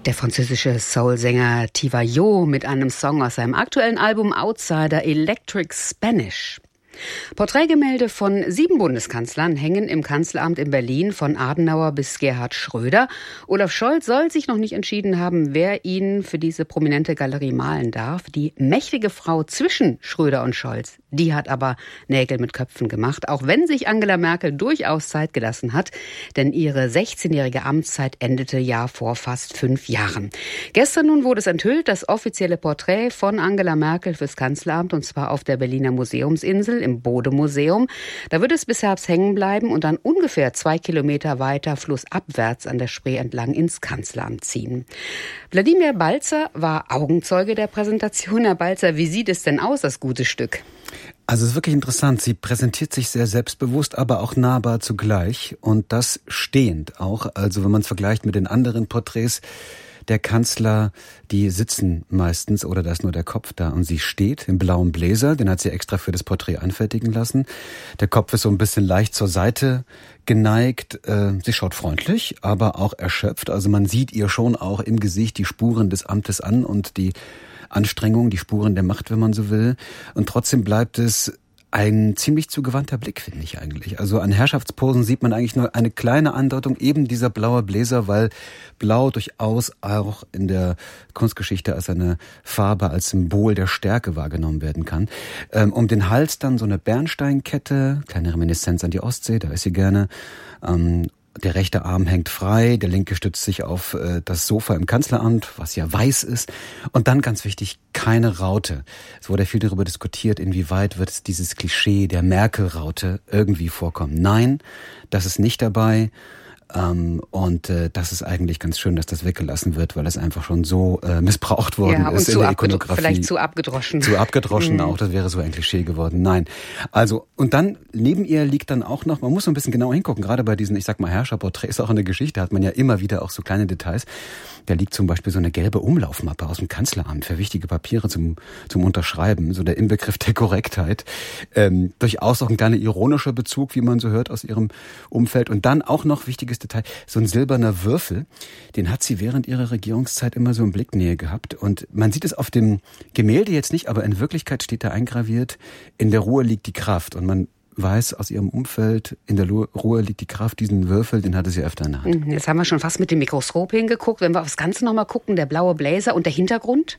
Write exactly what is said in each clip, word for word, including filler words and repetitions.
Der französische Soul-Sänger Tiva Yo mit einem Song aus seinem aktuellen Album Outsider Electric Spanish. Porträtgemälde von sieben Bundeskanzlern hängen im Kanzleramt in Berlin, von Adenauer bis Gerhard Schröder. Olaf Scholz soll sich noch nicht entschieden haben, wer ihn für diese prominente Galerie malen darf. Die mächtige Frau zwischen Schröder und Scholz, die hat aber Nägel mit Köpfen gemacht, auch wenn sich Angela Merkel durchaus Zeit gelassen hat, denn ihre sechzehnjährige Amtszeit endete ja vor fast fünf Jahren. Gestern nun wurde es enthüllt, das offizielle Porträt von Angela Merkel fürs Kanzleramt, und zwar auf der Berliner Museumsinsel im Bode-Museum. Da wird es bis Herbst hängen bleiben und dann ungefähr zwei Kilometer weiter flussabwärts an der Spree entlang ins Kanzleramt ziehen. Wladimir Balzer war Augenzeuge der Präsentation. Herr Balzer, wie sieht es denn aus, das gute Stück? Also es ist wirklich interessant. Sie präsentiert sich sehr selbstbewusst, aber auch nahbar zugleich. Und das stehend auch. Also wenn man es vergleicht mit den anderen Porträts der Kanzler, die sitzen meistens, oder da ist nur der Kopf da, und sie steht im blauen Bläser, den hat sie extra für das Porträt anfertigen lassen. Der Kopf ist so ein bisschen leicht zur Seite geneigt. Sie schaut freundlich, aber auch erschöpft. Also man sieht ihr schon auch im Gesicht die Spuren des Amtes an und die Anstrengung, die Spuren der Macht, wenn man so will. Und trotzdem bleibt es ein ziemlich zugewandter Blick, finde ich eigentlich. Also an Herrschaftsposen sieht man eigentlich nur eine kleine Andeutung, eben dieser blaue Bläser, weil Blau durchaus auch in der Kunstgeschichte als eine Farbe, als Symbol der Stärke wahrgenommen werden kann. Ähm, um den Hals dann so eine Bernsteinkette, kleine Reminiszenz an die Ostsee, da ist sie gerne. Ähm, Der rechte Arm hängt frei, der linke stützt sich auf äh, das Sofa im Kanzleramt, was ja weiß ist. Und dann ganz wichtig, keine Raute. Es wurde viel darüber diskutiert, inwieweit wird dieses Klischee der Merkel-Raute irgendwie vorkommen. Nein, das ist nicht dabei. Ähm, und äh, das ist eigentlich ganz schön, dass das weggelassen wird, weil es einfach schon so äh, missbraucht worden ja, und ist zu in der abgedro- Ikonografie. Vielleicht zu abgedroschen. Zu abgedroschen mhm. auch, das wäre so ein Klischee geworden. Nein. Also, und dann, neben ihr liegt dann auch noch, man muss so ein bisschen genauer hingucken, gerade bei diesen, ich sag mal, Herrscherporträts, auch in der Geschichte hat man ja immer wieder auch so kleine Details. Da liegt zum Beispiel so eine gelbe Umlaufmappe aus dem Kanzleramt für wichtige Papiere zum, zum Unterschreiben, so der Inbegriff der Korrektheit. Ähm, durchaus auch ein kleiner ironischer Bezug, wie man so hört aus ihrem Umfeld. Und dann auch noch wichtiges Detail, so ein silberner Würfel, den hat sie während ihrer Regierungszeit immer so in Blicknähe gehabt. Und man sieht es auf dem Gemälde jetzt nicht, aber in Wirklichkeit steht da eingraviert, in der Ruhe liegt die Kraft. Und man weiß aus ihrem Umfeld, in der Ruhe liegt die Kraft, diesen Würfel, den hatte sie öfter in der Hand. Jetzt haben wir schon fast mit dem Mikroskop hingeguckt. Wenn wir aufs Ganze nochmal gucken, der blaue Bläser und der Hintergrund?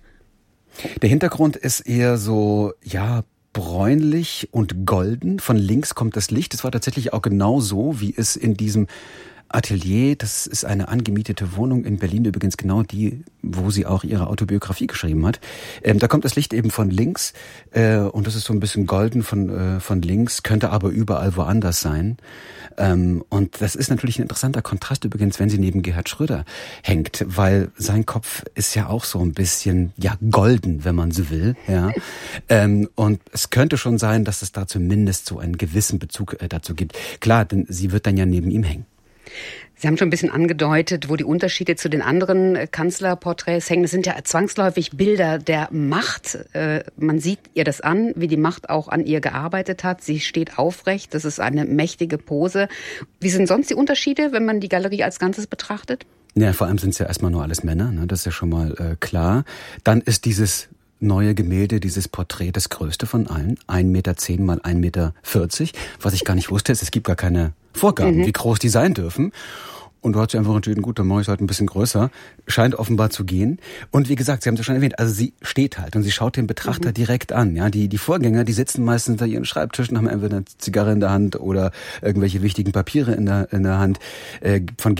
Der Hintergrund ist eher so, ja, bräunlich und golden. Von links kommt das Licht. Es war tatsächlich auch genau so, wie es in diesem Atelier, das ist eine angemietete Wohnung in Berlin, übrigens genau die, wo sie auch ihre Autobiografie geschrieben hat. Ähm, da kommt das Licht eben von links äh, und das ist so ein bisschen golden von äh, von links, könnte aber überall woanders sein. Ähm, und das ist natürlich ein interessanter Kontrast übrigens, wenn sie neben Gerhard Schröder hängt, weil sein Kopf ist ja auch so ein bisschen ja golden, wenn man so will. Ja. ähm, und es könnte schon sein, dass es da zumindest so einen gewissen Bezug äh, dazu gibt. Klar, denn sie wird dann ja neben ihm hängen. Sie haben schon ein bisschen angedeutet, wo die Unterschiede zu den anderen Kanzlerporträts hängen. Das sind ja zwangsläufig Bilder der Macht. Man sieht ihr das an, wie die Macht auch an ihr gearbeitet hat. Sie steht aufrecht, das ist eine mächtige Pose. Wie sind sonst die Unterschiede, wenn man die Galerie als Ganzes betrachtet? Ja, vor allem sind es ja erstmal nur alles Männer, ne? Das ist ja schon mal äh, klar. Dann ist dieses neue Gemälde, dieses Porträt, das größte von allen. ein Meter zehn mal ein Meter vierzig. Was ich gar nicht wusste, ist, es gibt gar keine Vorgaben, mhm. wie groß die sein dürfen. Und du hast dich einfach entschieden, gut, dann mache ich es halt ein bisschen größer. Scheint offenbar zu gehen. Und wie gesagt, Sie haben es ja schon erwähnt, also sie steht halt und sie schaut den Betrachter mhm. direkt an. Ja, die, die Vorgänger, die sitzen meistens hinter ihren Schreibtischen, haben entweder eine Zigarre in der Hand oder irgendwelche wichtigen Papiere in der, in der Hand. Äh, von